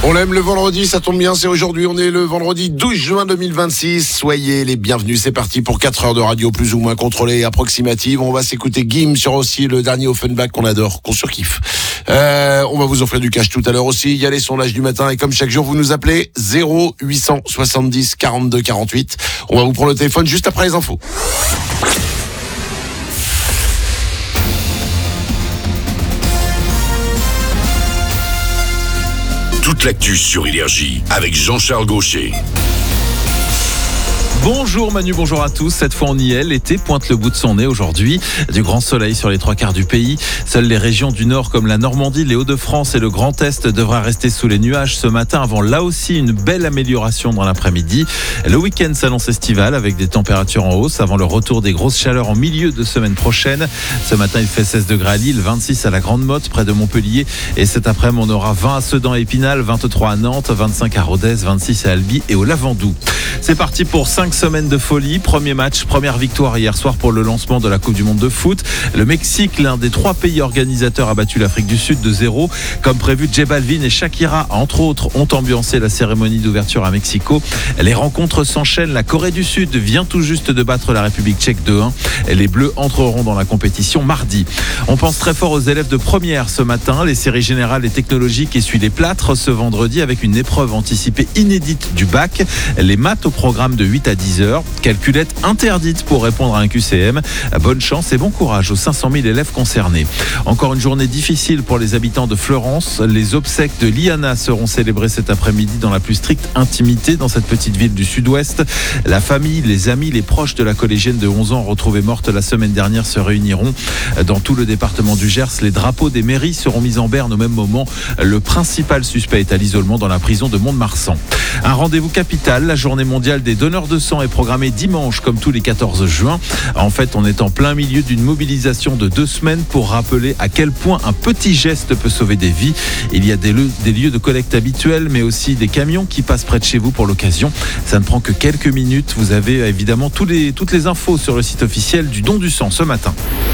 On aime le vendredi, ça tombe bien, c'est aujourd'hui, on est le vendredi 12 juin 2026. Soyez les bienvenus, c'est parti pour 4 heures de radio plus ou moins contrôlée et approximative. On va s'écouter Gims sur aussi le dernier Offenbach qu'on adore, qu'on surkiffe. On va vous offrir du cash tout à l'heure aussi. Il y a les sondages du matin et comme chaque jour, vous nous appelez 0870 42 48. On va vous prendre le téléphone juste après les infos. Toute l'actu sur Énergie avec Jean-Charles Gaucher. Bonjour Manu, bonjour à tous. Cette fois on y est, l'été pointe le bout de son nez aujourd'hui. Du grand soleil sur les 3/4 du pays. Seules les régions du nord comme la Normandie, les Hauts-de-France et le Grand Est devraient rester sous les nuages ce matin avant là aussi une belle amélioration dans l'après-midi. Le week-end s'annonce estival avec des températures en hausse avant le retour des grosses chaleurs en milieu de semaine prochaine. Ce matin il fait 16 degrés à Lille, 26 à la Grande Motte près de Montpellier et cet après-midi on aura 20 à Sedan et Épinal, 23 à Nantes, 25 à Rodez, 26 à Albi et au Lavandou. C'est parti pour 5 semaines de folie. Premier match, première victoire hier soir pour le lancement de la Coupe du Monde de foot. Le Mexique, l'un des 3 pays organisateurs, a battu l'Afrique du Sud de 0. Comme prévu, J Balvin et Shakira, entre autres, ont ambiancé la cérémonie d'ouverture à Mexico. Les rencontres s'enchaînent. La Corée du Sud vient tout juste de battre la République tchèque 2-1. Les Bleus entreront dans la compétition mardi. On pense très fort aux élèves de première ce matin. Les séries générales et technologiques essuient les plâtres ce vendredi avec une épreuve anticipée inédite du bac. Les maths au programme de 8 à 10 heures. Calculette interdite pour répondre à un QCM. Bonne chance et bon courage aux 500 000 élèves concernés. Encore une journée difficile pour les habitants de Fleurance. Les obsèques de Liana seront célébrées cet après-midi dans la plus stricte intimité dans cette petite ville du sud-ouest. La famille, les amis, les proches de la collégienne de 11 ans retrouvée morte la semaine dernière se réuniront. Dans tout le département du Gers, les drapeaux des mairies seront mis en berne au même moment. Le principal suspect est à l'isolement dans la prison de Mont-de-Marsan. Un rendez-vous capital, la journée mondiale des donneurs de sang est programmée dimanche comme tous les 14 juin. En fait, on est en plein milieu d'une mobilisation de 2 semaines pour rappeler à quel point un petit geste peut sauver des vies. Il y a des lieux de collecte habituels, mais aussi des camions qui passent près de chez vous pour l'occasion. Ça ne prend que quelques minutes. Vous avez évidemment toutes les infos sur le site officiel du don du sang ce matin.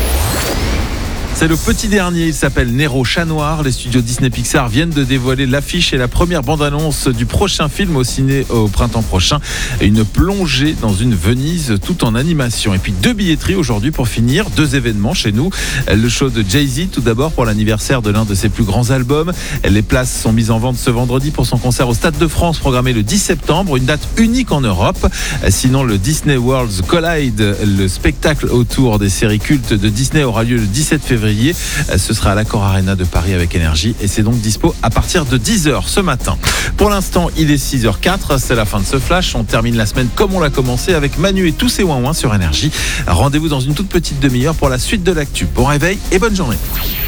C'est le petit dernier, il s'appelle Nero Chat Noir. Les studios Disney Pixar viennent de dévoiler l'affiche et la première bande-annonce du prochain film au ciné au printemps prochain. Une plongée dans une Venise tout en animation. Et puis 2 billetteries aujourd'hui pour finir, 2 événements chez nous. Le show de Jay-Z tout d'abord pour l'anniversaire de l'un de ses plus grands albums. Les places sont mises en vente ce vendredi pour son concert au Stade de France programmé le 10 septembre, une date unique en Europe. Sinon le Disney Worlds Collide, le spectacle autour des séries cultes de Disney aura lieu le 17 février. Ce sera à l'Accor Arena de Paris avec Énergie et c'est donc dispo à partir de 10h ce matin. Pour l'instant, il est 6h04, c'est la fin de ce flash. On termine la semaine comme on l'a commencé avec Manu et tous ses ouin-ouin sur Énergie. Rendez-vous dans une toute petite demi-heure pour la suite de l'actu. Bon réveil et bonne journée.